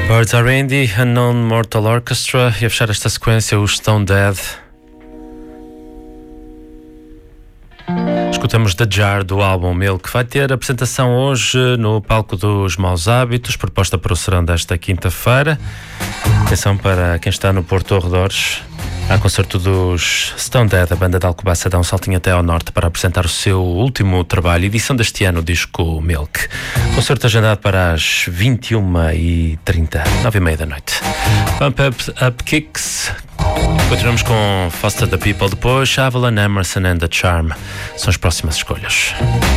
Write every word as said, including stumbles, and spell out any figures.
Birds Are Indie, Unknown Mortal Orchestra, e a fechar esta sequência os Stone Dead. Escutamos The Jar do álbum Milk, que vai ter apresentação hoje no palco dos Maus Hábitos, proposta para o serão desta quinta-feira. Atenção para quem está no Porto Arredores. Há concerto dos Stone Dead, a banda de Alcobaça dá um saltinho até ao norte para apresentar o seu último trabalho, edição deste ano, o disco Milk. Concerto agendado para as vinte e uma e trinta, nove e meia da noite. Pump Up, Up Kicks. Continuamos com Foster the People depois, Avalon, Emerson and the Charm. São as próximas escolhas.